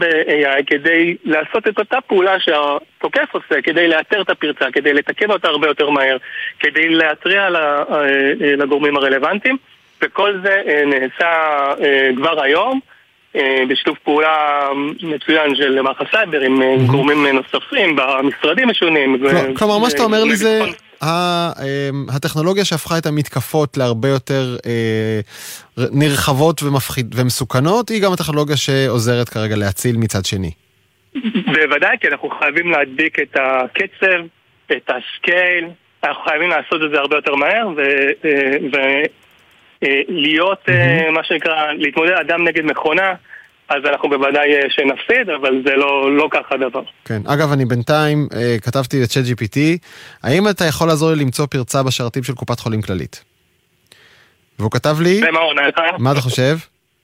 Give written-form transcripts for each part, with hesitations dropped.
ב-AI כדי לעשות את אותה פעולה שהתוקף עושה, כדי לאתר את הפרצה, כדי לתקן אותה הרבה יותר מהר, כדי להתריע לגורמים הרלוונטיים, וכל זה נעשה כבר היום, בשיתוף פעולה מצוין של מערך הסייבר עם גורמים נוספים במשרדים השונים. כלומר, מה שאתה אומר לי זה הטכנולוגיה שהפכה את המתקפות להרבה יותר נרחבות ומסוכנות, היא גם הטכנולוגיה שעוזרת כרגע להציל מצד שני. בוודאי, כי אנחנו חייבים להדביק את הקצב, את הסקייל, אנחנו חייבים לעשות את זה הרבה יותר מהר, ולהיות, מה שנקרא, להתמודד אדם נגד מכונה, אז אנחנו בוודאי שנפסיד, אבל זה לא ככה דבר. כן, אגב, אני בינתיים כתבתי ל-ChatGPT, האם אתה יכול לעזור לי למצוא פרצה בשרתים של קופת חולים כללית? והוא כתב לי, מה אתה חושב?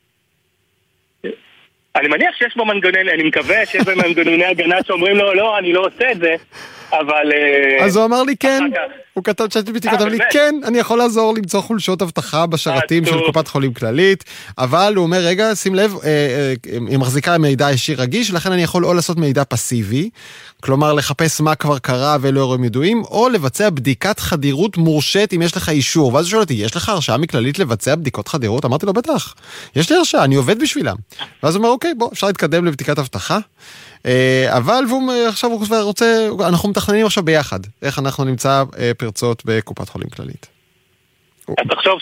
אני מניח שיש בו מנגנון, אני מקווה שיש בו מנגנוני הגנה שאומרים לו, לא, אני לא עושה את זה, אבל... אז הוא אמר לי כן, הוא כתב ChatGPT, כתב לי כן, אני יכול לעזור למצוא חולשות הבטחה בשרתים של קופת חולים כללית, אבל הוא אומר, רגע, שים לב, היא מחזיקה מידע ישיר רגיש, לכן אני יכול או לעשות מידע פסיבי, כלומר לחפש מה כבר קרה ולא אירועים ידועים, או לבצע בדיקת חדירות מורשית אם יש לך אישור. ואז הוא שואל אותי, יש לך הרשאה מכללית לבצע בדיקות חדירות? אמרתי לו, בטח, יש לי הרשאה, אני עובד בשבילם. ואז הוא אומר, אוקיי, בוא, אפשר להתקדם לבדיקת הבטחה. אבל עכשיו הוא כבר רוצה, אנחנו מתכננים עכשיו ביחד, איך אנחנו נמצא פרצות בקופת חולים כללית. אז תחשוב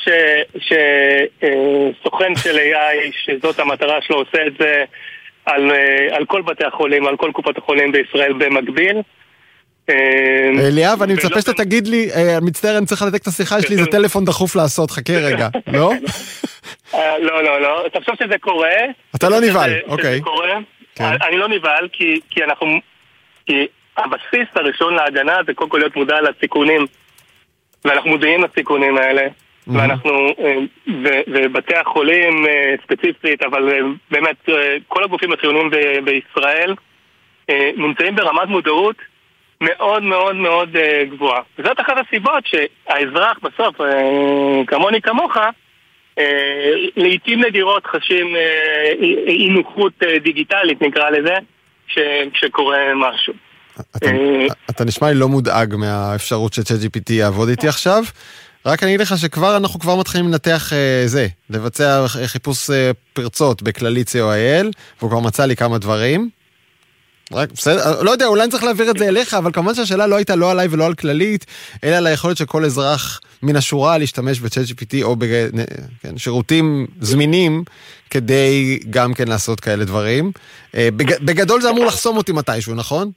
שסוכן של AI, שזאת המטרה שלו, עושה את זה על כל בתי החולים, על כל קופת החולים בישראל במקביל. אליאב, אני מצפה שאתה תגיד לי, מצטער, אני צריך לתק את השיחה, יש לי איזה טלפון דחוף לעשות, חכה רגע, לא? לא, תחשוב שזה קורה. אתה לא נבהל, אוקיי. אני לא נבהל, כי הבסיס הראשון להגנה זה קודם כל להיות מודע לסיכונים, ואנחנו מודעים לסיכונים האלה, ואנחנו, ובתי החולים ספציפית, אבל באמת כל הגופים החיוניים בישראל נמצאים ברמת מודעות מאוד מאוד מאוד גבוהה. וזאת אחת הסיבות שהאזרח בסוף, כמוני כמוך, לעתים נדירות חשים אי נוחות דיגיטלית, נקרא לזה, שקורה משהו. אתה נשמע לי לא מודאג מהאפשרות ש-ChatGPT יעבוד איתי עכשיו, רק אני אגיד לך אנחנו כבר מתחילים לנתח לבצע חיפוש פרצות בכללית COIL, והוא כבר מצא לי כמה דברים. רק, בסדר, לא יודע, אולי אני צריך להעביר את זה אליך, אבל כמובן שהשאלה לא הייתה לא עליי ולא על כללית, אלא על היכולת של כל אזרח מן השורה להשתמש ב-ChatGPT או בשירותים זמינים, כדי גם כן לעשות כאלה דברים. בגדול זה אמור לחסום אותי מתישהו, נכון?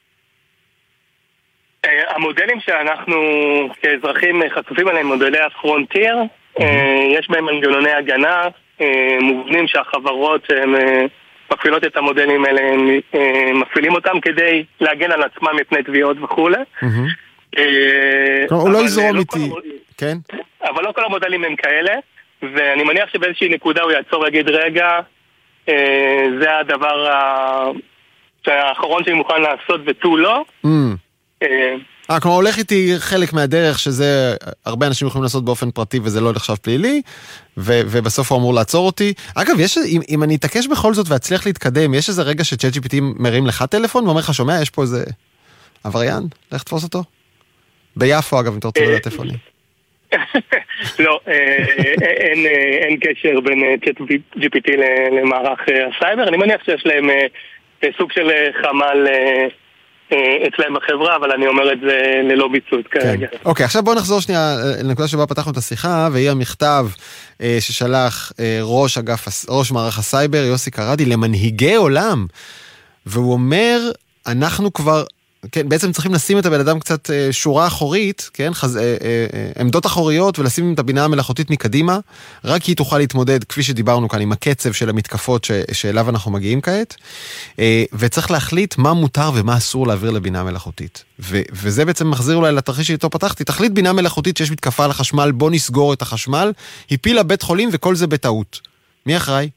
המודלים שאנחנו כאזרחים חשופים עליהם, מודלי הפרונטיר, יש בהם מנגנוני הגנה, מובנים שהחברות מפעילות את המודלים האלה, מפעילים אותם כדי להגן על עצמם מפני תביעות וכו'. הוא לא יזרום איתי, כן? אבל לא כל המודלים הם כאלה, ואני מניח שבאיזושהי נקודה הוא יעצור ויגיד, רגע, זה הדבר האחרון שאני מוכן לעשות ותו לא. כלומר, הולך איתי חלק מהדרך שזה הרבה אנשים יכולים לעשות באופן פרטי וזה לא נחשב פלילי, ובסוף הוא אמור לעצור אותי. אגב, אם אני אתעקש בכל זאת ואצליח להתקדם, יש איזה רגע ש-ChatGPT מרים לך טלפון ואומר לך, שומע, יש פה איזה עבריין, לך תפוס אותו? ביפו, אגב, אם אתה רוצה לדעת איפה אני. לא, אין קשר בין ChatGPT למערך הסייבר. אני מניח שיש להם סוג של חמ"ל אצלהם בחברה, אבל אני אומר את זה ללא ביצות כרגע. אוקיי, עכשיו בואו נחזור שנייה לנקודה שבה פתחנו את השיחה, והיא המכתב ששלח ראש מערך הסייבר, יוסי קרדי, למנהיגי עולם, והוא אומר, אנחנו כבר, כן, בעצם צריכים לשים את הבן אדם קצת שורה אחורית, כן, עמדות אחוריות, ולשים את הבינה המלאכותית מקדימה, רק היא תוכל להתמודד, כפי שדיברנו כאן, עם הקצב של המתקפות שאליו אנחנו מגיעים כעת, וצריך להחליט מה מותר ומה אסור להעביר לבינה מלאכותית. וזה בעצם מחזיר אולי לתרחיש שאיתו פתחתי, תחליט בינה מלאכותית שיש מתקפה על החשמל, בוא נסגור את החשמל, הפילה בית חולים וכל זה בטעות. מי אחראי?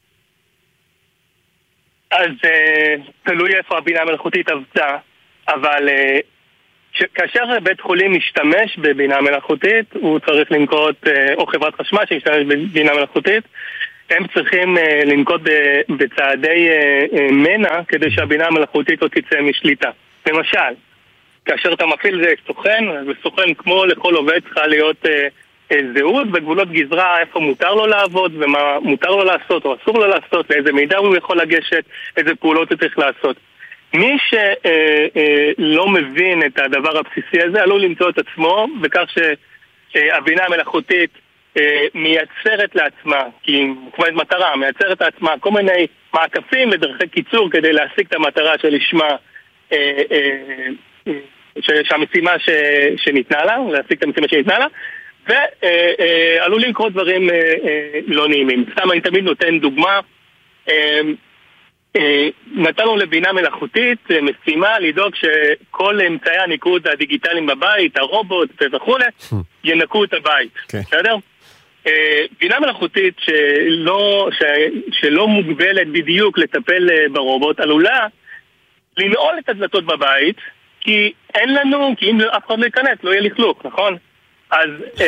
אז תלוי איפה הבינה המלאכותית עבדה, אבל כאשר בית חולים משתמש בבינה מלאכותית, הוא צריך לנקוט, או חברת חשמל שמשתמש בבינה מלאכותית, הם צריכים לנקוט בצעדי מנע כדי שהבינה המלאכותית לא תצא משליטה. למשל, כאשר אתה מפעיל זה סוכן, וסוכן כמו לכל עובד צריכה להיות זהות וגבולות גזרה איפה מותר לו לעבוד ומה מותר לו לעשות או אסור לו לעשות, לאיזה מידע הוא יכול לגשת, איזה פעולות הוא צריך לעשות. מי שלא מבין את הדבר הבסיסי הזה עלול למצוא את עצמו בכך שהבינה המלאכותית מייצרת לעצמה, כי היא מוכוונת מטרה, מייצרת לעצמה כל מיני מעקפים ודרכי קיצור כדי להשיג את המטרה שלשמה שהמשימה שניתנה לה, להשיג את המשימה שניתנה לה, ועלולים לקרות דברים לא נעימים. סתם אני תמיד נותן דוגמה, נתנו לבינה מלאכותית משימה לדאוג שכל אמצעי הניקוד הדיגיטליים בבית, הרובוט וכו' ינקו את הבית, בסדר? בינה מלאכותית שלא מוגבלת בדיוק לטפל ברובוט עלולה לנעול את הדלתות בבית, כי אין לנו, כי אם אף אחד לא ייכנס לא יהיה לכלוך, נכון? אז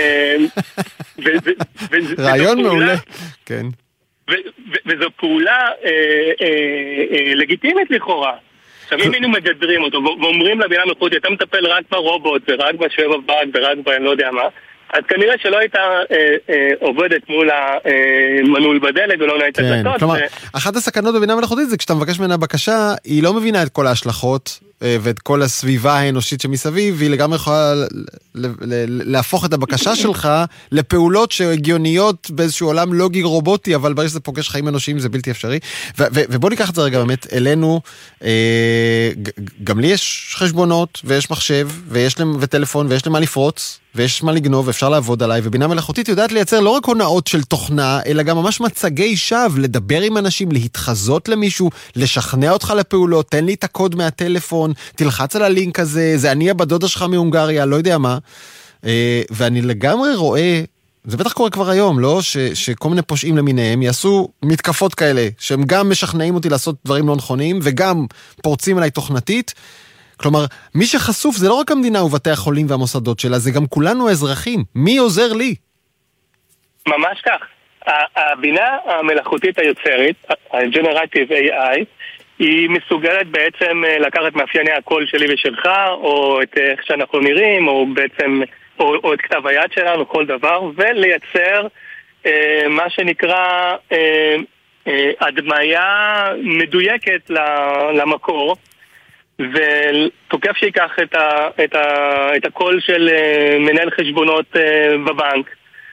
רעיון מעולה, כן. וזו פעולה לגיטימית לכאורה. עכשיו אם היינו מגדרים אותו ואומרים לבינה מלאכותית, אתה מטפל רק ברובוט ורק בשבב הבא ורק לא יודע מה, אז כנראה שלא הייתה עובדת מול המנעול בדלת ולא הייתה דלתות. כלומר, אחת הסכנות בבינה מלאכותית זה כשאתה מבקש ממנה בקשה, היא לא מבינה את כל ההשלכות ואת כל הסביבה האנושית שמסביב, והיא לגמרי יכולה להפוך את הבקשה שלך לפעולות שהגיוניות באיזשהו עולם לוגי רובוטי, אבל ברגע שזה פוגש חיים אנושיים זה בלתי אפשרי. ובוא ניקח את זה רגע באמת אלינו, גם לי יש חשבונות ויש מחשב וטלפון ויש למה לפרוץ ויש מה לגנוב ואפשר לעבוד עליי, ובינה מלאכותית יודעת לייצר לא רק הונאות של תוכנה, אלא גם ממש מצגי שווא, לדבר עם אנשים, להתחזות למישהו, לשכנע אותך לפעולות, תן לי את הקוד מהטלפון, תלחץ על הלינק הזה, זה אני הבדודה שלך מהונגריה, לא יודע מה. ואני לגמרי רואה, זה בטח קורה כבר היום, לא? שכל מיני פושעים למיניהם יעשו מתקפות כאלה, שהם גם משכנעים אותי לעשות דברים לא נכונים, וגם פורצים עליי תוכנתית. כלומר, מי שחשוף זה לא רק המדינה ובתי החולים והמוסדות שלה, זה גם כולנו האזרחים. מי עוזר לי? ממש כך. הבינה המלאכותית היוצרת, ה-Generative AI, היא מסוגלת בעצם לקחת מאפייני הקול שלי ושלך, או את איך שאנחנו נראים, או בעצם, או את כתב היד שלנו, כל דבר, ולייצר מה שנקרא הדמיה מדויקת למקור, ותוקף שיקח את הקול של מנהל חשבונות בבנק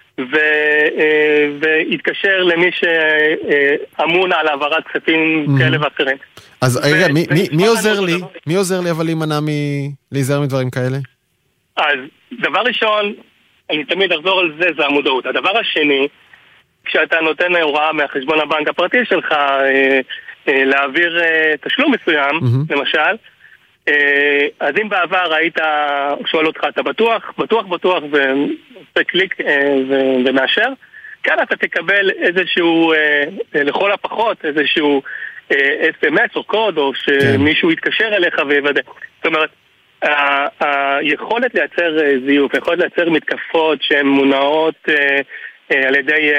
והתקשר למי שאמון על העברת כספים כאלה ואחרים. אז רגע, מי עוזר לי אבל להימנע להיזהר מדברים כאלה? אז דבר ראשון, אני תמיד אחזור על זה, זה המודעות. הדבר השני, כשאתה נותן הוראה מהחשבון הבנק הפרטי שלך להעביר תשלום מסוים, למשל, אז אם בעבר היית שואל אותך, אתה בטוח, ועושה קליק ומאשר, כאן אתה תקבל איזשהו, לכל הפחות, איזשהו SMS או קוד, או שמישהו יתקשר אליך ויוודא. זאת אומרת, היכולת לייצר זיוף, היכולת לייצר מתקפות שהן מונעות על ידי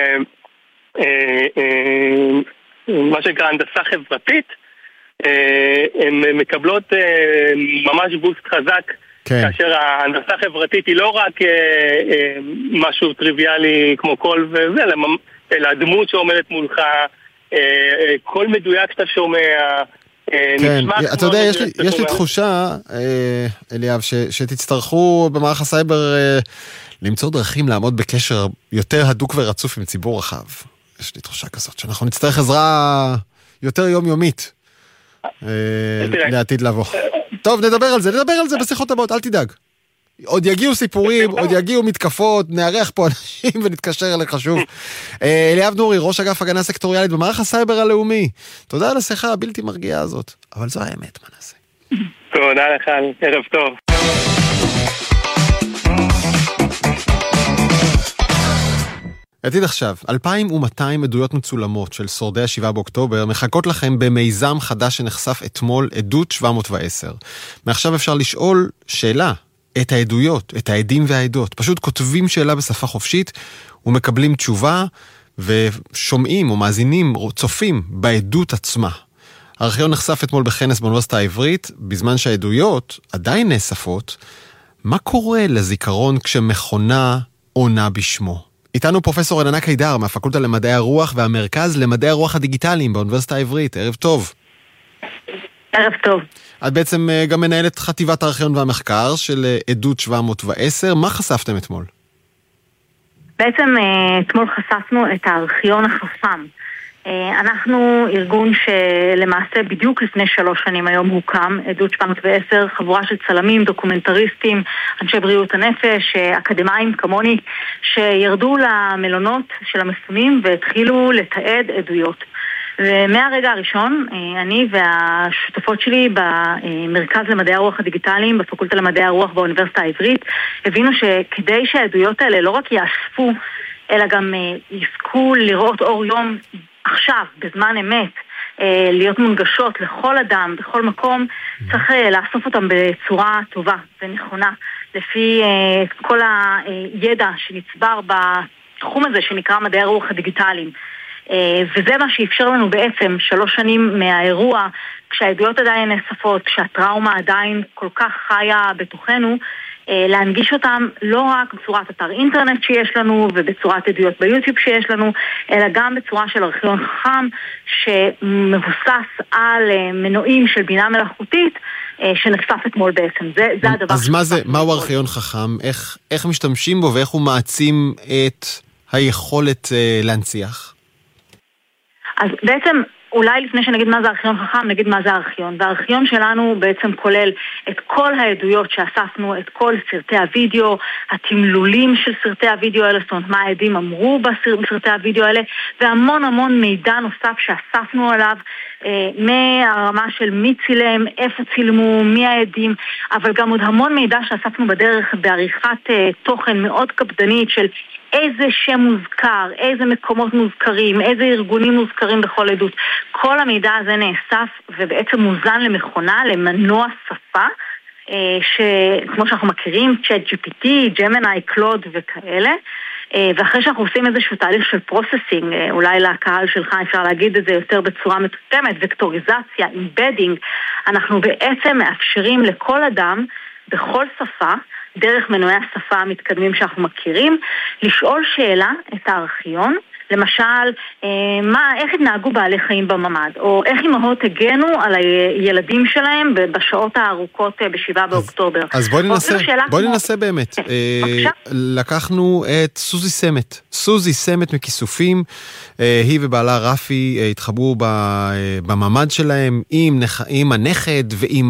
מה שנקרא הנדסה חברתית, הן מקבלות ממש בוסט חזק, כאשר ההנדסה החברתית היא לא רק משהו טריוויאלי כמו קול וזה, אלא הדמות שעומדת מולך, כל מדויק שאתה שומע, כן, אתה יודע, יש לי תחושה, אליאב, שתצטרכו במערך הסייבר למצוא דרכים לעמוד בקשר יותר הדוק ורצוף עם ציבור רחב. יש לי תחושה כזאת, שאנחנו נצטרך עזרה יותר יומיומית לעתיד לבוא. טוב, נדבר על זה בשיחות הבאות, אל תדאג. עוד יגיעו סיפורים, עוד יגיעו מתקפות, נארח פה אנשים ונתקשר אליך שוב. אליאב נורי, ראש אגף הגנה סקטוריאלית במערך הסייבר הלאומי. תודה על השיחה הבלתי מרגיעה הזאת. אבל זו האמת, מה נעשה? תודה לך, ערב טוב. עתיד עכשיו, 2,200 עדויות מצולמות של שורדי ה7 באוקטובר מחכות לכם במיזם חדש שנחשף אתמול, עדות 710. מעכשיו אפשר לשאול שאלה, את העדויות, את העדים והעדות. פשוט כותבים שאלה בשפה חופשית ומקבלים תשובה, ושומעים או מאזינים או צופים בעדות עצמה. הארכיון נחשף אתמול בכנס באוניברסיטה העברית, בזמן שהעדויות עדיין נאספות. מה קורה לזיכרון כשמכונה עונה בשמו? איתנו פרופסור רננה קידר מהפקולטה למדעי הרוח והמרכז למדעי הרוח הדיגיטליים באוניברסיטה העברית. ערב טוב. ערב טוב. את בעצם גם מנהלת חטיבת הארכיון והמחקר של עדות 710. מה חשפתם אתמול? בעצם אתמול חשפנו את הארכיון החכם. אנחנו ארגון שלמעשה בדיוק לפני 3 שנים היום הוקם, עדות 710, חבורה של צלמים, דוקומנטריסטים, אנשי בריאות הנפש, אקדמיים כמוני, שירדו למלונות של המפונים והתחילו לתעד עדויות. ומהרגע הראשון, אני והשותפות שלי במרכז למדעי הרוח הדיגיטליים, בפקולטה למדעי הרוח באוניברסיטה העברית, הבינו שכדי שהעדויות האלה לא רק יאספו, אלא גם יזכו לראות אור יום עכשיו, בזמן אמת, להיות מונגשות לכל אדם, בכל מקום, צריך לאסוף אותם בצורה טובה ונכונה, לפי כל הידע שנצבר בתחום הזה שנקרא מדעי הרוח הדיגיטליים. וזה מה שאפשר לנו בעצם 3 שנים מהאירוע, כשהעדויות עדיין נאספות, כשהטראומה עדיין כל כך חיה בתוכנו, להנגיש אותם לא רק בצורת אתר אינטרנט שיש לנו ובצורת עדויות ביוטיוב שיש לנו, אלא גם בצורה של ארכיון חכם שמבוסס על מנועים של בינה מלאכותית שנחשף אתמול בעצם. זה הדבר. אז מהו ארכיון חכם? איך משתמשים בו ואיך הוא מעצים את היכולת להנציח? אז בעצם אולי לפני שנגיד מה זה ארכיון חכם, נגיד מה זה הארכיון. והארכיון שלנו בעצם כולל את כל העדויות שאספנו, את כל סרטי הוידאו, התמלולים של סרטי הוידאו האלה, זאת אומרת מה העדים אמרו בסרטי הוידאו האלה, והמון המון מידע נוסף שאספנו עליו, מהרמה של מי צילם, איפה צילמו, מי העדים, אבל גם עוד המון מידע שאספנו בדרך בעריכת תוכן מאוד קפדנית של איזה שם מוזכר, איזה מקומות מוזכרים, איזה ארגונים מוזכרים בכל עדות. כל המידע הזה נאסף ובעצם מוזן למכונה, למנוע שפה, שכמו שאנחנו מכירים, ChatGPT, Gemini, Claude וכאלה. ואחרי שאנחנו עושים איזשהו תהליך של פרוססינג, אולי לקהל שלך אפשר להגיד את זה יותר בצורה מתוחכמת, וקטוריזציה, אימבדינג, אנחנו בעצם מאפשרים לכל אדם בכל שפה, דרך מנועי השפה המתקדמים שאנחנו מכירים, לשאול שאלה את הארכיון, למשל, איך התנהגו בעלי חיים בממד, או איך אמהות הגנו על הילדים שלהם בשעות הארוכות ב7 באוקטובר. אז בואי ננסה באמת. לקחנו את סוזי סמת. סוזי סמת מכיסופים, היא ובעלה רפי התחברו בממד שלהם עם הנכד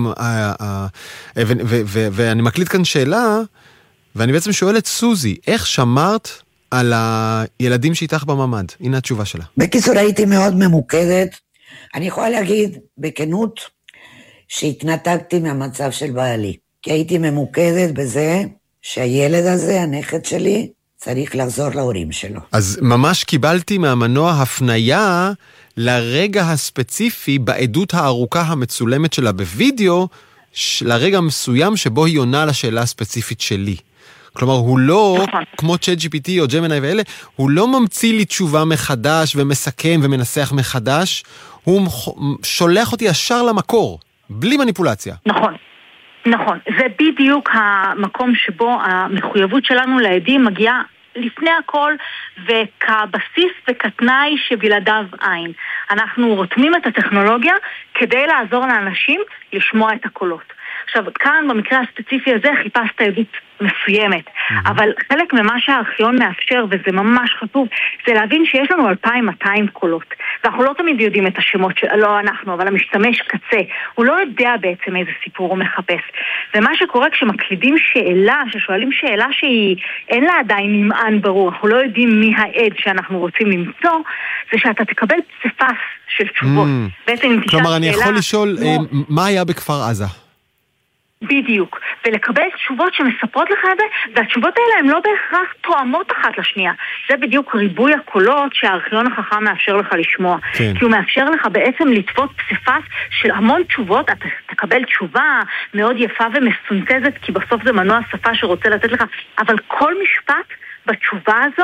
ואני מקליט כאן שאלה, ואני בעצם שואל את סוזי, איך שמרת על הילדים שאיתך בממד? הנה התשובה שלה. בקיצור, הייתי מאוד ממוקדת. אני יכולה להגיד בכנות שהתנתקתי מהמצב של בעלי. כי הייתי ממוקדת בזה שהילד הזה, הנכד שלי, צריך לחזור להורים שלו. אז ממש קיבלתי מהמנוע הפניה לרגע הספציפי בעדות הארוכה המצולמת שלה בווידאו, לרגע מסוים שבו היא עונה לשאלה הספציפית שלי. כלומר, הוא לא, כמו ChatGPT או Gemini ואלה, הוא לא ממציא לי תשובה מחדש ומסכם ומנסח מחדש, הוא שולח אותי ישר למקור, בלי מניפולציה. נכון, נכון. זה בדיוק המקום שבו המחויבות שלנו לעדים מגיעה לפני הכל, וכבסיס וכתנאי שבלעדיו אין. אנחנו רותמים את הטכנולוגיה כדי לעזור לאנשים לשמוע את הקולות. עכשיו, כאן במקרה הספציפי הזה חיפשת עדות מסוימת, אבל חלק ממה שהארכיון מאפשר, וזה ממש חשוב, זה להבין שיש לנו 2,200 קולות, ואנחנו לא תמיד יודעים את השמות, לא אנחנו, אבל המשתמש קצה, הוא לא יודע בעצם איזה סיפור הוא מחפש. ומה שקורה כשמקלידים שאלה, ששואלים שאלה שהיא, אין לה עדיין נמען ברור, אנחנו לא יודעים מי העד שאנחנו רוצים למצוא, זה שאתה תקבל פסיפס של תשובות. כלומר, אני יכול לשאול, מה היה בכפר עזה? בדיוק, ולקבל תשובות שמספרות לך את זה, והתשובות האלה הן לא בהכרח תואמות אחת לשנייה. זה בדיוק ריבוי הקולות שהארכיון החכם מאפשר לך לשמוע. כן. כי הוא מאפשר לך בעצם לתפוס פסיפס של המון תשובות, אתה תקבל תשובה מאוד יפה ומסונתזת, כי בסוף זה מנוע שפה שרוצה לתת לך, אבל כל משפט בתשובה הזו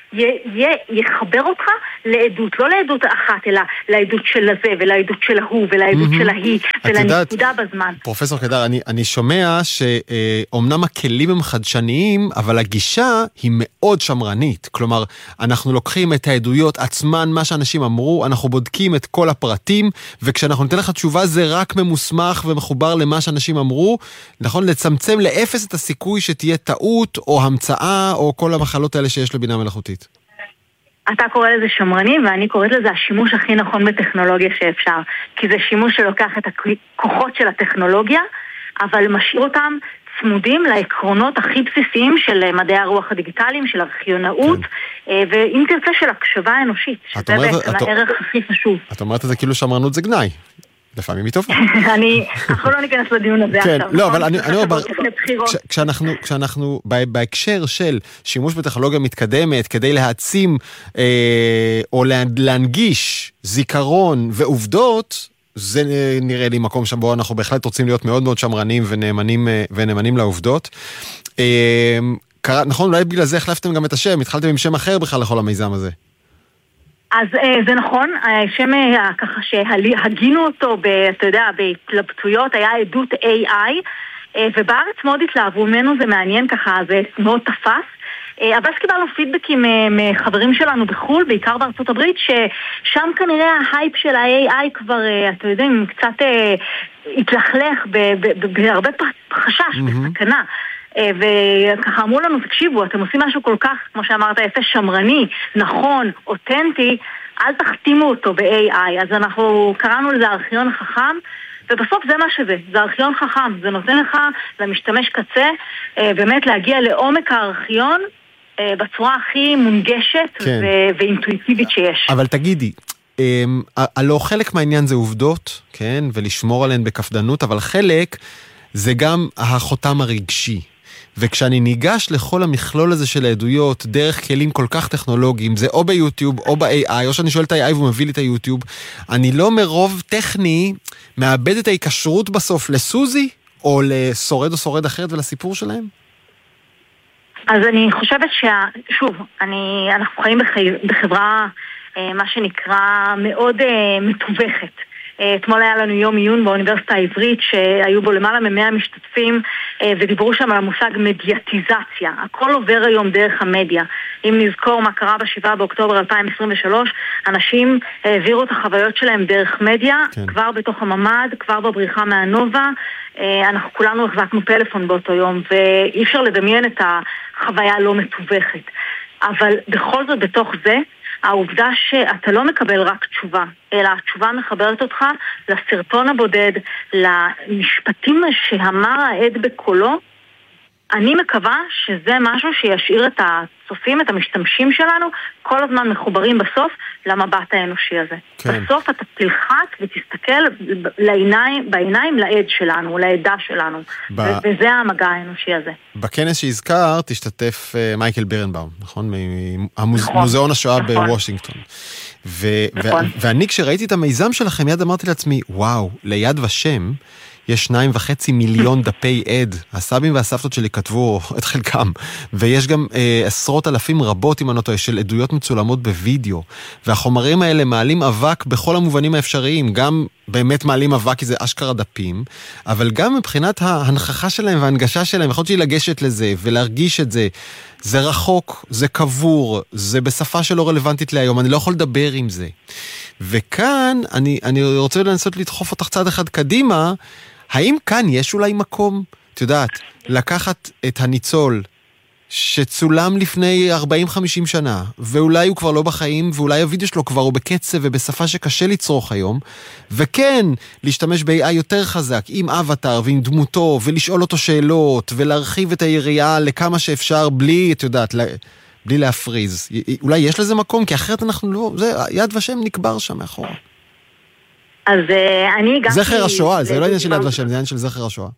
יחבר אותך לעדות, לא לעדות אחת, אלא לעדות של הזה, ולעדות של ההוא, ולעדות של ההיא, ולנקודה בזמן. פרופסור קדר, אני שומע שאומנם הכלים הם חדשניים, אבל הגישה היא מאוד שמרנית. כלומר, אנחנו לוקחים את העדויות עצמן, מה שאנשים אמרו, אנחנו בודקים את כל הפרטים, וכשאנחנו ניתן לך תשובה, זה רק ממוסמך ומחובר למה שאנשים אמרו, נכון? לצמצם לאפס את הסיכוי שתהיה טעות, או המצאה, או כל המחלות האלה שיש לבינה מלאכותית. אתה קורא לזה שמרני, ואני קוראת לזה השימוש הכי נכון בטכנולוגיה שאפשר. כי זה שימוש שלוקח את הכוחות של הטכנולוגיה, אבל משאיר אותם צמודים לעקרונות הכי בסיסיים של מדעי הרוח הדיגיטליים, של ארכיונאות, ואם תרצה של הקשבה האנושית, שזה בעצם הערך הכי חשוב. את אומרת את זה כאילו שמרנות זה גנאי. לפעמים היא טובה. אנחנו לא ניכנס לדיון הזה עכשיו. לא, אבל אני אומר, כשאנחנו בהקשר של שימוש בטכנולוגיה מתקדמת, כדי להעצים או להנגיש זיכרון ועובדות, זה נראה לי מקום שבו אנחנו בהחלט רוצים להיות מאוד מאוד שמרנים ונאמנים לעובדות. נכון, אולי בגלל זה החלפתם גם את השם, התחלתם עם שם אחר בכלל לכל המיזם הזה. אז זה נכון, השם ככה שהגינו אותו, אתה יודע, בהתלבטויות, היה עדות AI, ובארץ מאוד התלהבו ממנו, זה מעניין ככה, זה מאוד תפס, אבל קיבלנו פידבקים מחברים שלנו בחול, בעיקר בארצות הברית, ששם כנראה ההייפ של ה-AI כבר, אתה יודע, קצת התלכלך בהרבה חשש, בסכנה. וככה אמרו לנו, תקשיבו, אתם עושים משהו כל כך, כמו שאמרת, יפה, שמרני, נכון, אותנטי, אל תחתימו אותו ב-AI. אז אנחנו קראנו לזה ארכיון חכם, ובסוף זה מה שזה, זה ארכיון חכם, זה נותן לך למשתמש קצה, באמת להגיע לעומק הארכיון, בצורה הכי מונגשת ואינטואיטיבית שיש. אבל תגידי, הלא חלק מהעניין זה עובדות, כן, ולשמור עליהן בקפדנות, אבל חלק זה גם החותם הרגשי. וכשאני ניגש לכל המכלול הזה של העדויות, דרך כלים כל כך טכנולוגיים, זה או ביוטיוב או ב-AI, או שאני שואל את ה-AI והוא מביא לי את היוטיוב, אני לא מרוב טכני מאבד את ההיקשרות בסוף לסוזי, או לשורד או שורד אחרת ולסיפור שלהם? אז אני חושבת שוב, אנחנו חיים בחברה, מה שנקרא, מאוד מתווכת. אתמול היה לנו יום עיון באוניברסיטה העברית שהיו בו למעלה מ100 משתתפים ודיברו שם על המושג מדיאטיזציה. הכל עובר היום דרך המדיה. אם נזכור מה קרה ב7 באוקטובר 2023, אנשים העבירו את החוויות שלהם דרך מדיה, כן. כבר בתוך הממד, כבר בבריחה מהנובה. אנחנו כולנו החזקנו פלאפון באותו יום, ואי אפשר לדמיין את החוויה הלא מתווכת. אבל בכל זאת בתוך זה, העובדה שאתה לא מקבל רק תשובה, אלא התשובה מחברת אותך לסרטון הבודד, למשפטים שאמר העד בקולו, אני מקווה שזה משהו שישאיר את הצופים, את המשתמשים שלנו, כל הזמן מחוברים בסוף למבט האנושי הזה. כן. בסוף אתה תלחץ ותסתכל בעיניים לעד שלנו, לעדה שלנו. וזה המגע האנושי הזה. בכנס שהזכר תשתתף מייקל בירנבאום, נכון? מוזיאון השואה בוושינגטון. ואני כשראיתי את המיזם שלכם, מיד אמרתי לעצמי, וואו, ליד ושם, יש 2.5 מיליון דפי עד, הסבים והסבתות שלי כתבו את חלקם, ויש גם עשרות אלפים רבות עם הנוטו של עדויות מצולמות בווידאו, והחומרים האלה מעלים אבק בכל המובנים האפשריים, גם באמת מעלים אבק כי זה אשכרה דפים, אבל גם מבחינת ההנכחה שלהם וההנגשה שלהם, יכולת שהיא לגשת לזה ולהרגיש את זה, זה רחוק, זה קבור, זה בשפה שלא רלוונטית להיום, אני לא יכול לדבר עם זה. וכאן אני רוצה לנסות לדחוף אותך צעד אחד קדימה, האם כאן יש אולי מקום, את יודעת, לקחת את הניצול שצולם לפני 40-50 שנה, ואולי הוא כבר לא בחיים, ואולי הוידאו שלו כבר הוא בקצב ובשפה שקשה לצרוך היום, וכן להשתמש ב-AI יותר חזק, עם אבטר ועם דמותו, ולשאול אותו שאלות, ולהרחיב את היריעה לכמה שאפשר, בלי, את יודעת, בלי להפריז. אולי יש לזה מקום, כי אחרת אנחנו לא, זה יד ושם נקבר שם מאחורה. אז אני הגעתי... זכר השואה, זה לא עניין של יד ושם, זה עניין של זכר השואה.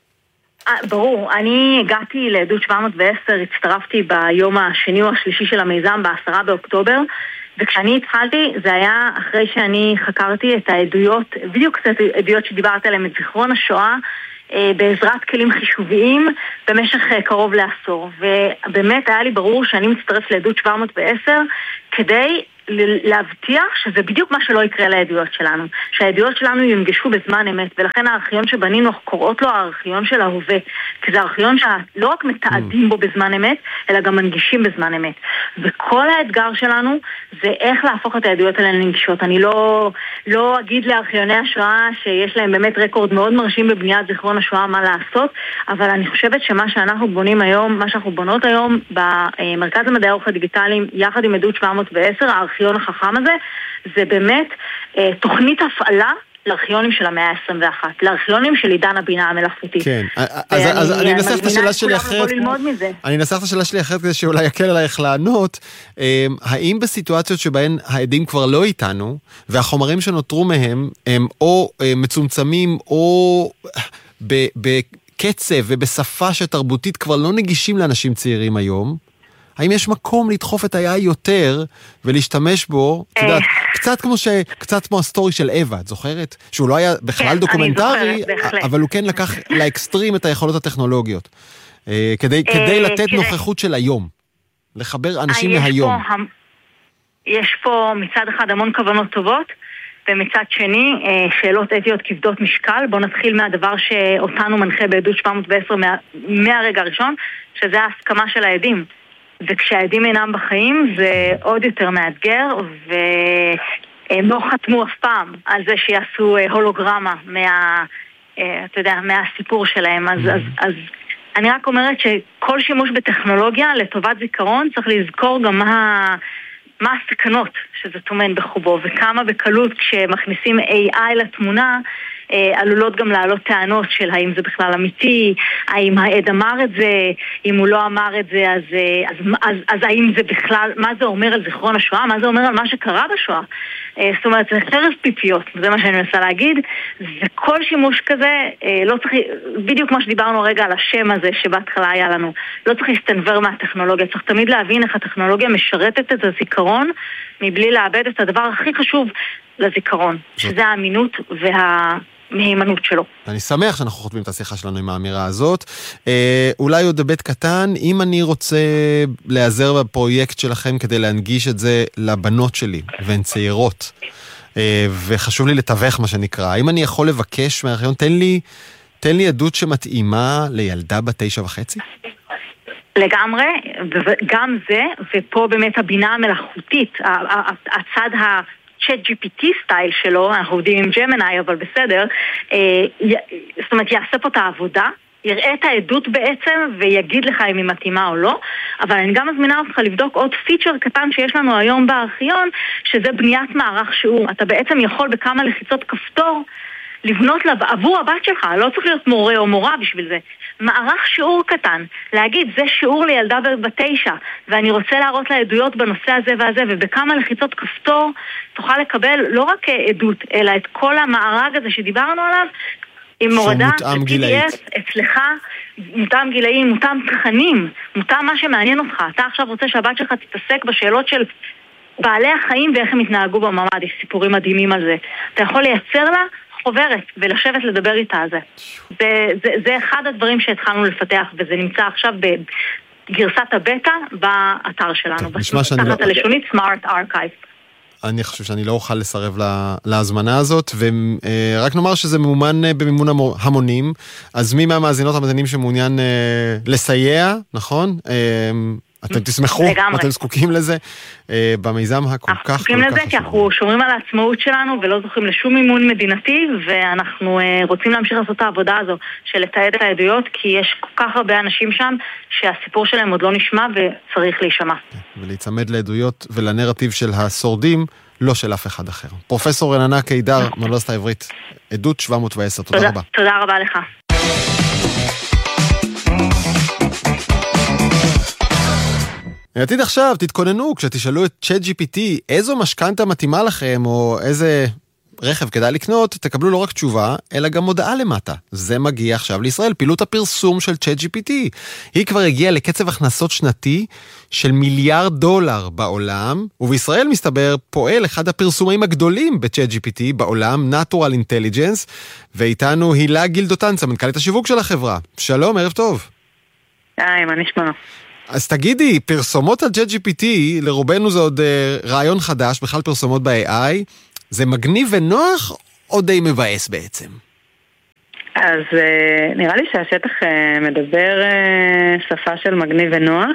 ברור, אני הגעתי לעדות 710, הצטרפתי ביום השני או השלישי של המיזם, ב10 באוקטובר, וכשאני התחלתי, זה היה אחרי שאני חקרתי את העדויות, בדיוק קצת עדויות שדיברת עליהן, את זיכרון השואה, בעזרת כלים חישוביים במשך קרוב לעשור. ובאמת היה לי ברור שאני מצטרף לעדות 710 כדי להבטיח שזה בדיוק מה שלא יקרה לעדויות שלנו, שהעדויות שלנו ינגשו בזמן אמת, ולכן הארכיון שבנינו קוראות לו הארכיון של ההווה, כי זה הארכיון שלא רק מתעדים בו בזמן אמת, אלא גם מנגישים בזמן אמת. וכל האתגר שלנו זה איך להפוך את העדויות האלה לנגישות. אני לא אגיד לארכיוני השואה שיש להם באמת רקורד מאוד מרשים בבניית זיכרון השואה מה לעשות, אבל אני חושבת שמה שאנחנו בונים היום, מה שאנחנו בונות היום במרכז המדעי הערוך הדיגיטליים, יחד עם עדות 710, הארכיון החכם הזה, זה באמת תוכנית הפעלה לארכיונים של המאה ה-21, לארכיונים של עידן הבינה המלאכותית. כן, אז אני אנסח את השאלה שלי אחרת. אני אנסח את השאלה שלי אחרת כדי שאולי יקל עלייך לענות. האם בסיטואציות שבהן העדים כבר לא איתנו, והחומרים שנותרו מהם הם או מצומצמים או בקצב ובשפה שתרבותית כבר לא נגישים לאנשים צעירים היום, האם יש מקום לדחוף את ה-AI יותר ולהשתמש בו, את יודעת, קצת כמו הסטורי של אווה, את זוכרת? שהוא לא היה בכלל דוקומנטרי, אבל הוא כן לקח לאקסטרים את היכולות הטכנולוגיות. כדי לתת נוכחות של היום. לחבר אנשים מהיום. יש פה מצד אחד המון כוונות טובות, ומצד שני, שאלות אתיות כבדות משקל. בואו נתחיל מהדבר שאותנו מנחה בעדות 710 מהרגע הראשון, שזה ההסכמה של העדים. וכשהעדים אינם בחיים זה עוד יותר מאתגר, והם לא חתמו אף פעם על זה שיעשו הולוגרמה מהסיפור שלהם. אז אני רק אומרת שכל שימוש בטכנולוגיה לטובת זיכרון צריך לזכור גם מה הסכנות שזה טומן בחובו, וכמה בקלות כשמכניסים AI לתמונה עלולות גם לעלות טענות של האם זה בכלל אמיתי, האם העד אמר את זה, אם הוא לא אמר את זה, אז האם זה בכלל, מה זה אומר על זיכרון השואה, מה זה אומר על מה שקרה בשואה. זאת אומרת, זה חרב פיפיות, זה מה שאני מנסה להגיד, וכל שימוש כזה, לא צריך, בדיוק כמו שדיברנו רגע על השם הזה שבהתחלה היה לנו, לא צריך להסתנבר מהטכנולוגיה, צריך תמיד להבין איך הטכנולוגיה משרתת את הזיכרון, מבלי לאבד את הדבר הכי חשוב לזיכרון, שזה האמינות מהימנות שלו. אני שמח שאנחנו חותמים את השיחה שלנו עם האמירה הזאת. אולי עוד היבט קטן, אם אני רוצה להיעזר בפרויקט שלכם כדי להנגיש את זה לבנות שלי, והן צעירות, וחשוב לי לתווך מה שנקרא, האם אני יכול לבקש מהארכיון, תן לי עדות שמתאימה לילדה בת 9.5? לגמרי, וגם זה, ופה באמת הבינה המלאכותית, הצד ChatGPT סטייל שלו, אנחנו עובדים עם ג'מיני, אבל בסדר, זאת אומרת, יעשה פה את העבודה, יראה את העדות בעצם, ויגיד לך אם היא מתאימה או לא, אבל אני גם מזמינה אותך לבדוק עוד פיצ'ר קטן שיש לנו היום בארכיון, שזה בניית מערך שיעור. אתה בעצם יכול בכמה לחיצות כפתור, לבנות עבור הבת שלך, לא צריך להיות מורה או מורה בשביל זה. מערך שיעור קטן, להגיד, זה שיעור לילדה ב9, ואני רוצה להראות לה עדויות בנושא הזה והזה, ובכמה לחיצות כפתור תוכל לקבל לא רק עדות, אלא את כל המארג הזה שדיברנו עליו, עם מורדה, ב-PDF, אצלך, מותאם גילאים, מותאם תכנים, מותאם מה שמעניין אותך. אתה עכשיו רוצה שהבת שלך תתעסק בשאלות של בעלי החיים ואיך הם התנהגו בממד, יש סיפורים מדהימים על זה. אתה יכול לייצר לה חוברת ולשבת לדבר איתה על זה. זה אחד הדברים שהתחלנו לפתח, וזה נמצא עכשיו בגרסת הבטא באתר שלנו. תחת הלשונית Smart Archive. אני חושב שאני לא אוכל לסרב להזמנה הזאת, ורק נאמר שזה ממומן במימון המונים, אז מי מהמאזינות המאזינים שמעוניין לסייע, נכון? אתם תשמחו, אתם זקוקים לזה, במיזם הכל כך זקוקים לזה, כי אנחנו שומרים על העצמאות שלנו, ולא זוכים לשום מימון מדינתי, ואנחנו רוצים להמשיך לעשות את העבודה הזו, של לתעד את העדויות, כי יש כל כך הרבה אנשים שם, שהסיפור שלהם עוד לא נשמע, וצריך להישמע. ולהצמד לעדויות ולנרטיב של השורדים, לא של אף אחד אחר. פרופסור רננה קידר, מהאוניברסיטה העברית, עדות 710, תודה רבה. תודה רבה לך. עתיד עכשיו, תתכוננו, כשתשאלו את ChatGPT איזו משכנתה מתאימה לכם, או איזה רכב כדאי לקנות, תקבלו לא רק תשובה, אלא גם הודעה למטה. זה מגיע עכשיו לישראל, פעילות הפרסום של ChatGPT. היא כבר הגיעה לקצב הכנסות שנתי של $1 מיליארד בעולם, ובישראל מסתבר פועל אחד הפרסומאים הגדולים ב-ChatGPT בעולם, Natural Intelligence, ואיתנו הילה גילדוטן, סמנכ"לית השיווק של החברה. שלום, ערב טוב. היי, מה נשמע? אז תגידי, פרסומות על ChatGPT, לרובנו זה עוד רעיון חדש, בכלל פרסומות ב-AI, זה מגניב ונוח או די מבאס בעצם? אז נראה לי שהשטח מדבר שפה של מגניב ונוח.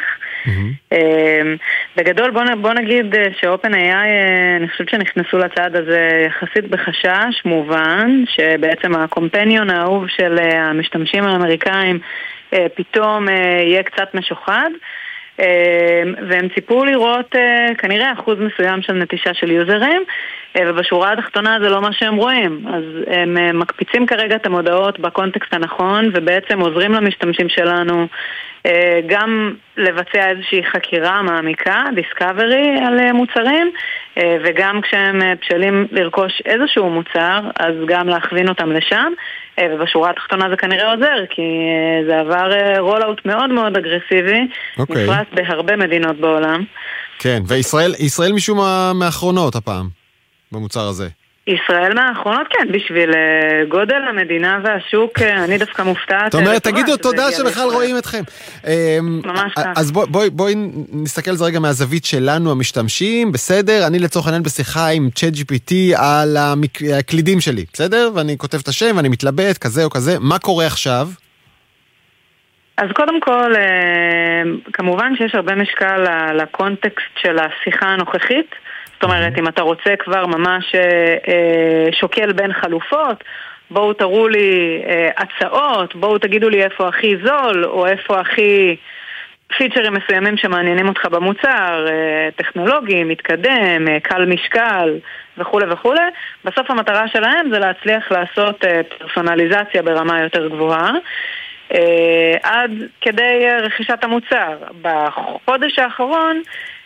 בגדול בוא נגיד ש-OpenAI, אני חושבת שנכנסו לצעד הזה יחסית בחשש מובן, שבעצם הקומפניון האהוב של המשתמשים האמריקאים פתאום יהיה קצת משוחד, והם ציפו לראות כנראה אחוז מסוים של נטישה של יוזרים, ובשורה התחתונה זה לא מה שהם רואים. אז הם מקפיצים כרגע את המודעות בקונטקסט הנכון, ובעצם עוזרים למשתמשים שלנו גם לבצע איזושהי חקירה מעמיקה, דיסקאברי על מוצרים, וגם כשהם בשלים לרכוש איזשהו מוצר, אז גם להכווין אותם לשם, ובשורה התחתונה זה כנראה עוזר, כי זה עבר רול-אוט מאוד מאוד אגרסיבי, נפרס בהרבה מדינות בעולם. כן, וישראל משום מהאחרונות הפעם, במוצר הזה. ישראל מהאחרונות, כן, בשביל גודל המדינה והשוק, אני דווקא מופתעת. זאת אומרת, תגידו תודה שבכלל רואים אתכם. ממש כך. אז בואי נסתכל על זה רגע מהזווית שלנו, המשתמשים, בסדר? אני לצורך העניין בשיחה עם ChatGPT על הקלידים שלי, בסדר? ואני כותב את השם ואני מתלבט, כזה או כזה. מה קורה עכשיו? אז קודם כל, כמובן שיש הרבה משקל לקונטקסט של השיחה הנוכחית. זאת אומרת, אם אתה רוצה כבר ממש שוקל בין חלופות, בואו תראו לי הצעות, בואו תגידו לי איפה הכי זול, או איפה הכי פיצ'רים מסוימים שמעניינים אותך במוצר, טכנולוגי, מתקדם, קל משקל וכו' וכו'. בסוף המטרה שלהם זה להצליח לעשות פרסונליזציה ברמה יותר גבוהה, עד כדי רכישת המוצר. בחודש האחרון,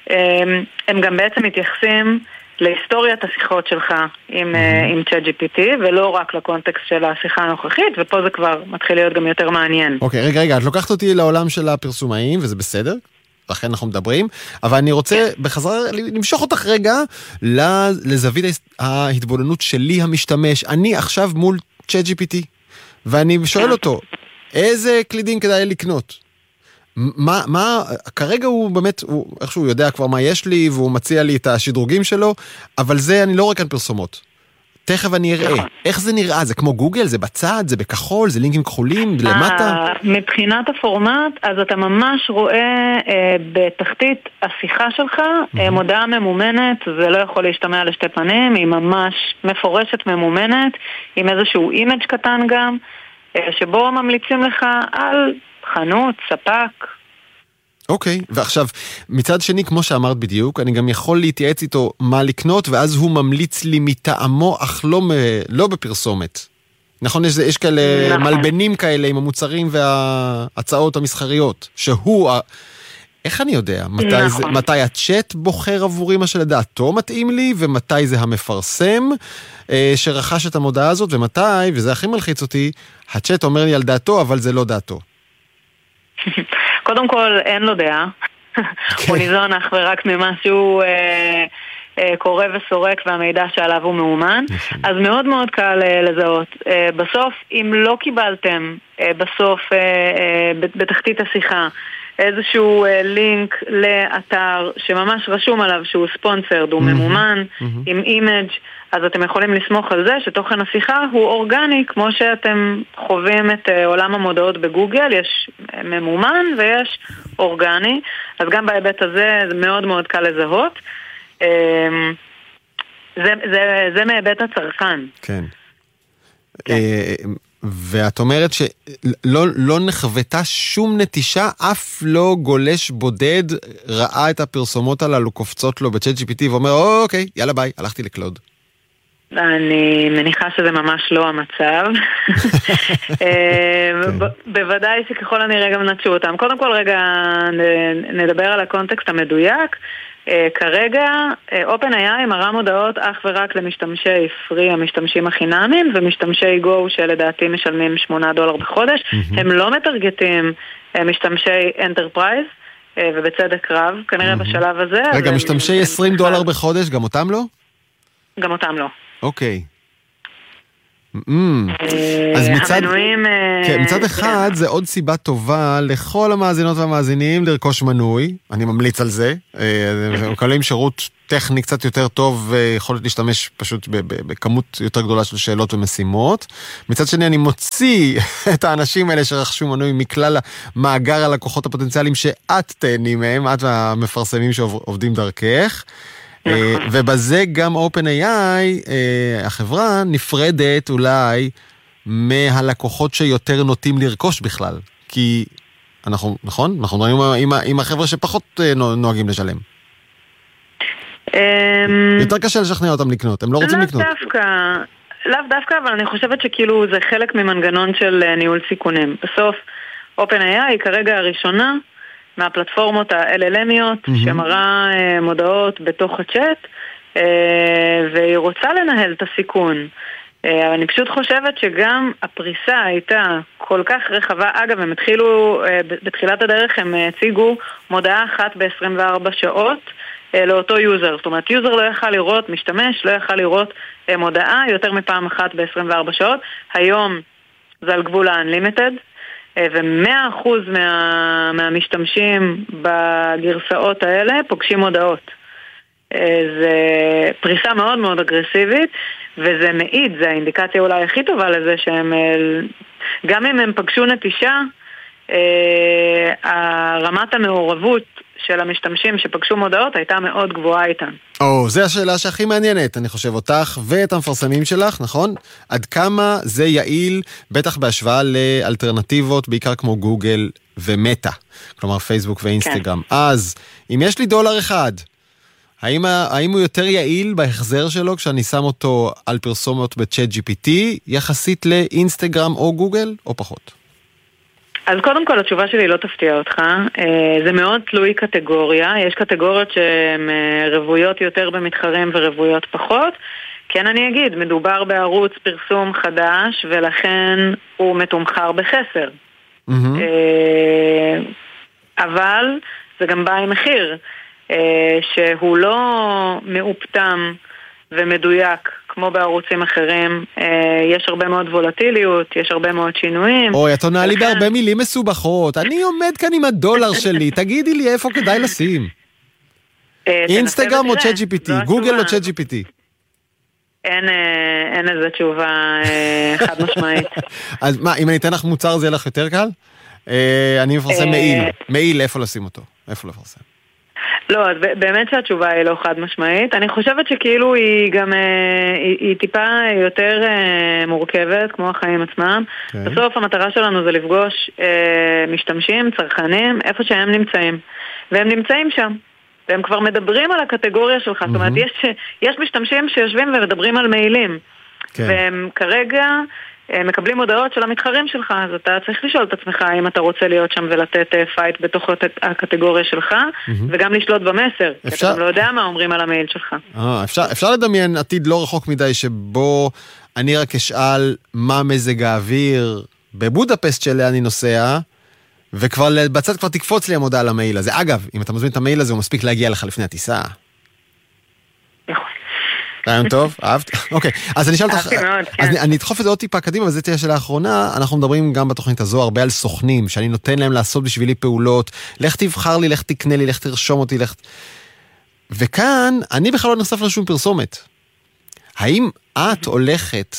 הם גם בעצם מתייחסים להיסטוריית השיחות שלך עם ChatGPT, ולא רק לקונטקסט של השיחה הנוכחית, ופה זה כבר מתחיל להיות גם יותר מעניין. אוקיי, רגע, את לוקחת אותי לעולם של הפרסומאים, וזה בסדר, לכן אנחנו מדברים, אבל אני רוצה בחזרה למשוך אותך רגע לזווית ההתבוננות שלי המשתמש. אני עכשיו מול ChatGPT, ואני שואל אותו, איזה קלידים כדאי לקנות? כרגע הוא באמת, איכשהו יודע כבר מה יש לי, והוא מציע לי את השדרוגים שלו, אבל זה אני לא רואה כאן פרסומות. תכף אני אראה. איך זה נראה? זה כמו גוגל? זה בצד? זה בכחול? זה לינקים כחולים? למטה? מבחינת הפורמט, אז אתה ממש רואה בתחתית השיחה שלך, מודעה ממומנת, זה לא יכול להשתמע לשתי פנים, היא ממש מפורשת ממומנת, עם איזשהו אימג' קטן גם, שבו ממליצים לך על חנות, ספק. אוקיי, ועכשיו, מצד שני, כמו שאמרת בדיוק, אני גם יכול להתייעץ איתו מה לקנות, ואז הוא ממליץ לי מטעמו, אך לא בפרסומת. נכון, יש כאלה מלבנים כאלה עם המוצרים וההצעות המסחריות, שהוא, איך אני יודע? מתי הצ'אט בוחר עבורי מה שלדעתו מתאים לי, ומתי זה המפרסם שרכש את המודעה הזאת, ומתי, וזה הכי מלחיץ אותי, הצ'אט אומר לי על דעתו, אבל זה לא דעתו. קודם כל, אין לו דעה. הוא ניזון אך ורק ממשהו קורא וסורק והמידע שעליו הוא מאומן. אז מאוד מאוד קל לזהות. בסוף, אם לא קיבלתם בסוף בתחתית השיחה איזשהו לינק לאתר שממש רשום עליו שהוא ספונסרד, הוא ממומן, עם אימג', אז אתם יכולים לסמוך על זה שתוכן השיחה הוא אורגני, כמו שאתם חווים את עולם המודעות בגוגל, יש ממומן ויש אורגני, אז גם בהיבט הזה זה מאוד מאוד קל לזהות. זה מהיבט הצרכן. כן. ואת אומרת שלא נחוותה שום נטישה, אף לא גולש בודד ראה את הפרסומות הללו קופצות לו ב-ChatGPT ואומר, אוקיי, יאללה ביי, הלכתי לקלוד. אני מניחה שזה ממש לא המצב. בוודאי שככל הנראה גם נטשו אותם. קודם כל רגע נדבר על הקונטקסט המדויק. כרגע OpenAI מראה מודעות אך ורק למשתמשי פרי, המשתמשים החינמים, ומשתמשי גו שלדעתי משלמים $8 בחודש. הם לא מטרגטים משתמשי אנטרפרייז, ובצדק רב, כנראה בשלב הזה. רגע, משתמשי $20 בחודש, גם אותם לא? גם אותם לא. אוקיי. אז מצד אחד זה עוד סיבה טובה לכל המאזינות והמאזינים לרכוש מנוי, אני ממליץ על זה, הם מקבלים שירות טכני קצת יותר טוב ויכולת להשתמש פשוט בכמות יותר גדולה של שאלות ומשימות. מצד שני אני מוציא את האנשים האלה שרכשו מנוי מכלל מאגר הלקוחות הפוטנציאליים שאת תהני מהם, את והמפרסמים שעובדים דרכך. ובזה גם OpenAI, החברה נפרדת אולי מהלקוחות שיותר נוטים לרכוש בכלל. כי אנחנו, נכון? אנחנו נראים עם החברה שפחות נוהגים לשלם. יותר קשה לשכנע אותם לקנות, הם לא רוצים לקנות. לאו דווקא, אבל אני חושבת שכאילו זה חלק ממנגנון של ניהול סיכונים. בסוף, OpenAI היא כרגע הראשונה מהפלטפורמות ה-LLMיות שמראה מודעות בתוך הצ'אט, והיא רוצה לנהל את הסיכון. אני פשוט חושבת שגם הפריסה הייתה כל כך רחבה. אגב, הם התחילו, בתחילת הדרך הם הציגו מודעה אחת ב-24 שעות לאותו יוזר. זאת אומרת, יוזר לא יכל לראות, משתמש לא יכל לראות מודעה יותר מפעם אחת ב-24 שעות. היום זה על גבול ה-Unlimited. ו100% מהמשתמשים בגרסאות האלה פוגשים הודעות. זה פריסה מאוד מאוד אגרסיבית, וזה מעיד, זה האינדיקציה אולי הכי טובה לזה שהם, גם אם הם פגשו נטישה, רמת המעורבות של המשתמשים שפגשו מודעות הייתה מאוד גבוהה איתן. זו השאלה שהכי מעניינת, אני חושב אותך ואת המפרסמים שלך, נכון? עד כמה זה יעיל, בטח בהשוואה לאלטרנטיבות, בעיקר כמו גוגל ומטה, כלומר פייסבוק ואינסטגרם. כן. אז, אם יש לי $1, האם הוא יותר יעיל בהחזר שלו כשאני שם אותו על פרסומות בצ'אט GPT, יחסית לאינסטגרם או גוגל, או פחות? אז קודם כל התשובה שלי לא תפתיע אותך, זה מאוד תלוי קטגוריה, יש קטגוריות שהן רבויות יותר במתחרים ורבויות פחות, כן אני אגיד, מדובר בערוץ פרסום חדש ולכן הוא מתומחר בחסר, אבל זה גם בא עם מחיר, שהוא לא מאופתם ומדויק כמו בערוצים אחרים. יש הרבה מאוד וולטיליות, יש הרבה מאוד שינויים. אוי, את עונה לי בהרבה מילים מסובכות. אני עומד כאן עם $1 שלי, תגידי לי איפה כדאי לשים. אינסטגרם או צ'אט GPT? גוגל או צ'אט GPT? אין איזה תשובה חד משמעית. אז מה, אם אני אתן לך מוצר זה יהיה לך יותר קל? אני מפרסם מעיל. מעיל, איפה לשים אותו? איפה לפרסם? לא, אז באמת שהתשובה היא לא חד משמעית. אני חושבת שכאילו היא גם, היא טיפה יותר מורכבת, כמו החיים עצמם. בסוף המטרה שלנו זה לפגוש משתמשים, צרכנים, איפה שהם נמצאים. והם נמצאים שם. והם כבר מדברים על הקטגוריה שלך. זאת אומרת, יש משתמשים שיושבים ומדברים על מיילים. והם כרגע מקבלים הודעות של המתחרים שלך, אז אתה צריך לשאול את עצמך אם אתה רוצה להיות שם ולתת פייט בתוך הקטגוריה שלך, וגם לשלוט במסר, כי אתה לא יודע מה אומרים על המייל שלך. אפשר לדמיין עתיד לא רחוק מדי שבו אני רק אשאל מה מזג האוויר בבודפסט שאליה אני נוסע, וכבר בצד כבר תקפוץ לי המודעה על המייל הזה. אגב, אם אתה מזמין את המייל הזה, הוא מספיק להגיע לך לפני הטיסה. נכון. רעיון טוב, אהבת? אוקיי, אז אני אשאל אותך, אז אני אדחוף את זה עוד טיפה קדימה, וזה תהיה השאלה האחרונה. אנחנו מדברים גם בתוכנית הזו הרבה על סוכנים, שאני נותן להם לעשות בשבילי פעולות, לך תבחר לי, לך תקנה לי, לך תרשום אותי, וכאן אני בכלל לא נחשף לשום פרסומת. האם את הולכת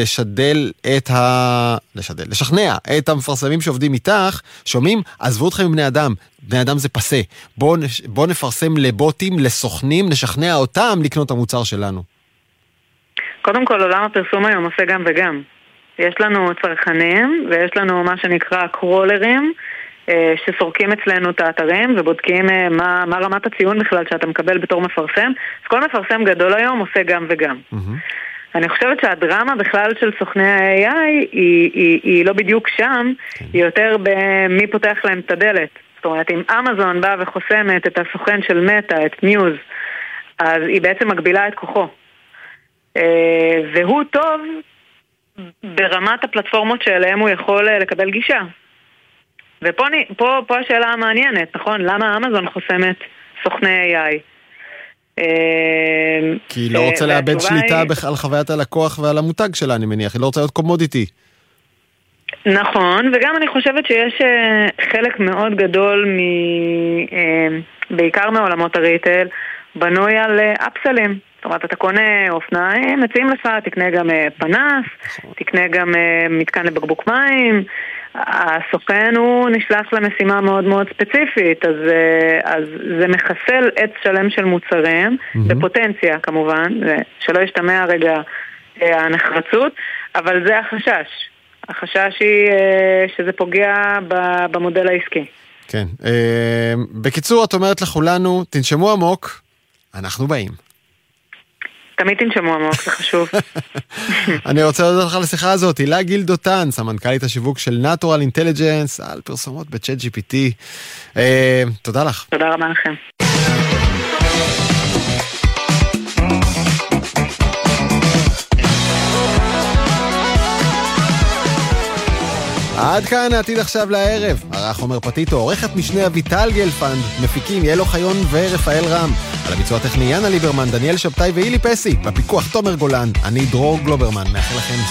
לשכנע את המפרסמים שעובדים איתך, שומעים, עזבו אתכם עם בני אדם, בני אדם זה פסה, בוא נפרסם לבוטים, לסוכנים, נשכנע אותם לקנות את המוצר שלנו? קודם כל, עולם הפרסום היום עושה גם וגם. יש לנו צרכנים, ויש לנו מה שנקרא קרולרים, שסורקים אצלנו את האתרים, ובודקים מה רמת הציון בכלל שאתה מקבל בתור מפרסם. אז כל מפרסם גדול היום עושה גם וגם. אני חושבת שהדרמה בכלל של סוכני ה-AI היא לא בדיוק שם, היא יותר במי פותח להם את הדלת. זאת אומרת, אם אמזון באה וחוסמת את הסוכן של מטה, את ניוז, אז היא בעצם מגבילה את כוחו. והוא טוב ברמת הפלטפורמות שאליהם הוא יכול לקבל גישה. ופה השאלה המעניינת, נכון? למה אמזון חוסמת סוכני AI? כי היא לא רוצה לאבד שליטה על חוויית הלקוח ועל המותג שלה, אני מניח. היא לא רוצה להיות קומודיטי. נכון, וגם אני חושבת שיש חלק מאוד גדול, בעיקר מעולמות הריטל, בנוי על אפסלים. זאת אומרת, אתה קונה אופניים, מציעים לך, תקנה גם פנס, תקנה גם מתקן לבקבוק מים. הסוכן הוא נשלח למשימה מאוד מאוד ספציפית, אז זה מחסל עץ שלם של מוצרים, בפוטנציה כמובן, שלא ישתמע רגע הנחרצות, אבל זה החשש. החשש היא שזה פוגע במודל העסקי. כן. בקיצור, את אומרת לכולנו, תנשמו עמוק, אנחנו באים. תמיד תנשמו עמוק, זה חשוב. אני רוצה להודות לך לשיחה הזאת. הילה גילדותן, סמנכ"לית השיווק של Natural Intelligence, על פרסומות בצ'אט GPT. תודה לך. תודה רבה לכם. עד כאן העתיד עכשיו לערב. ערך עומר פטיטו, עורכת משנה אביטל גלפנד, מפיקים ילו חיון ורפאל רם. על הביצוע הטכני יאנה ליברמן, דניאל שבתאי ואילי פסי, בפיקוח תומר גולן. אני דרור גלוברמן, מאחל לכם